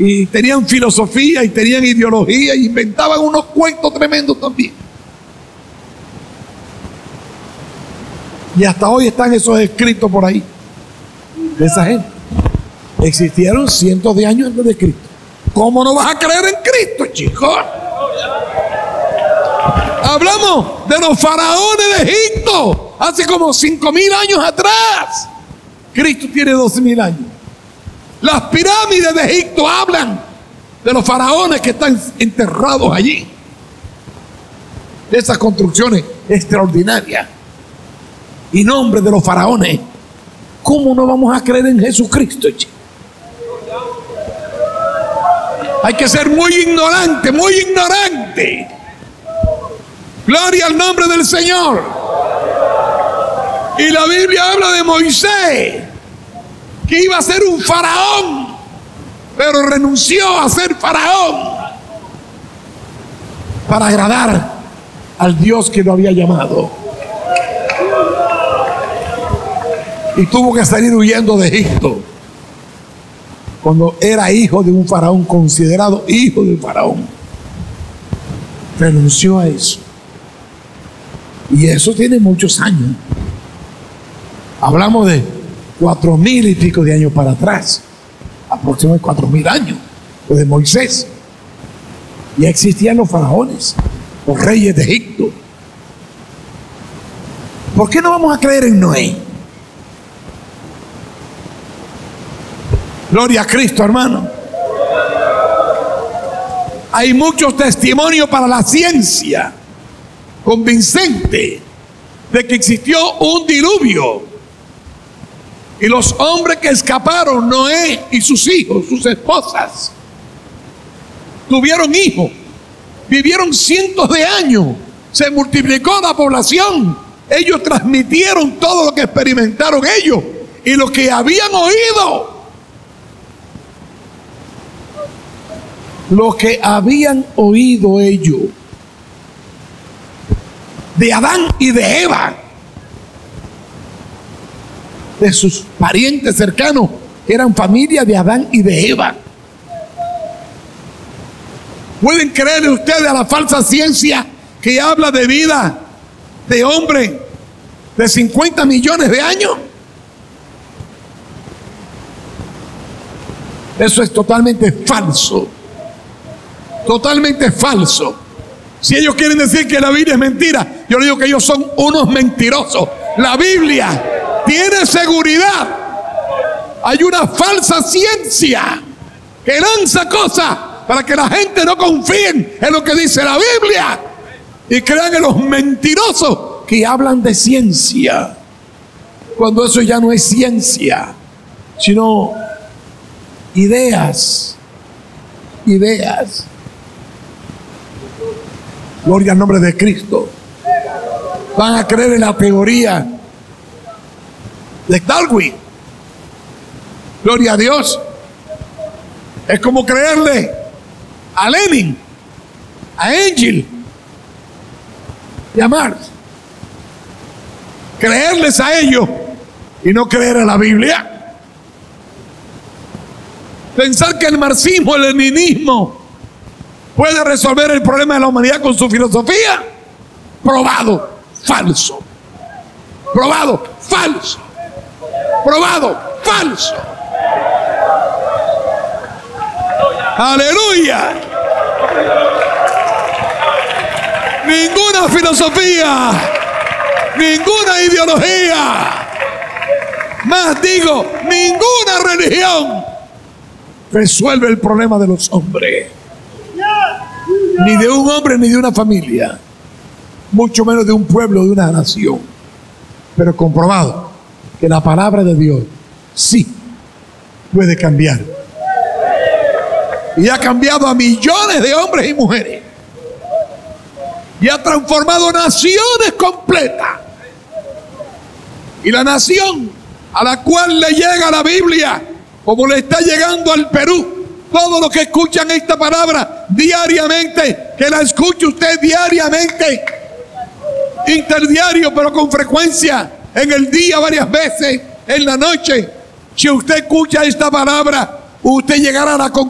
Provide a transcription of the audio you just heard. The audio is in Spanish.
y tenían filosofía y tenían ideología y inventaban unos cuentos tremendos también. Y hasta hoy están esos escritos por ahí de esa gente. Existieron cientos de años antes de Cristo. ¿Cómo no vas a creer en Cristo, chicos? Hablamos de los faraones de Egipto hace como 5.000 años atrás. Cristo tiene 12.000 años. Las pirámides de Egipto hablan de los faraones que están enterrados allí. De esas construcciones extraordinarias. Y nombres de los faraones. ¿Cómo no vamos a creer en Jesucristo, chicos? Hay que ser muy ignorante, muy ignorante. Gloria al nombre del Señor. Y la Biblia habla de Moisés, que iba a ser un faraón, pero renunció a ser faraón para agradar al Dios que lo había llamado. Y tuvo que salir huyendo de Egipto cuando era hijo de un faraón, considerado hijo de un faraón. Renunció a eso. Y eso tiene muchos años. Hablamos de 4.000 y pico de años para atrás. Aproximadamente 4.000 años. Lo de Moisés. Ya existían los faraones, los reyes de Egipto. ¿Por qué no vamos a creer en Noé? Gloria a Cristo, hermano. Hay muchos testimonios para la ciencia convincente de que existió un diluvio. Y los hombres que escaparon, Noé y sus hijos, sus esposas, tuvieron hijos, vivieron cientos de años, se multiplicó la población. Ellos transmitieron todo lo que experimentaron ellos y lo que habían oído. Lo que habían oído ellos de Adán y de Eva, de sus parientes cercanos, que eran familia de Adán y de Eva. ¿Pueden creerle ustedes a la falsa ciencia que habla de vida de hombre de 50 millones de años? Eso es totalmente falso. Totalmente falso. Si ellos quieren decir que la Biblia es mentira, yo les digo que ellos son unos mentirosos. La Biblia tiene seguridad. Hay una falsa ciencia que lanza cosas para que la gente no confíe en lo que dice la Biblia y crean en los mentirosos que hablan de ciencia, cuando eso ya no es ciencia, sino ideas. Gloria al nombre de Cristo. Van a creer en la teoría de Darwin. Gloria a Dios. Es como creerle a Lenin, a Engel y a Marx. Creerles a ellos y no creer a la Biblia. Pensar que el marxismo, el leninismo puede resolver el problema de la humanidad con su filosofía. Probado, falso. Probado, falso. Probado, falso. Aleluya. Ninguna filosofía, ninguna ideología, más digo, ninguna religión resuelve el problema de los hombres. Ni de un hombre ni de una familia, mucho menos de un pueblo, de una nación. Pero comprobado que la palabra de Dios sí puede cambiar. Y ha cambiado a millones de hombres y mujeres. Y ha transformado naciones completas. Y la nación a la cual le llega la Biblia, como le está llegando al Perú, todos los que escuchan esta palabra diariamente, que la escuche usted diariamente, interdiario, pero con frecuencia, en el día varias veces, en la noche, si usted escucha esta palabra, usted llegará a la conclusión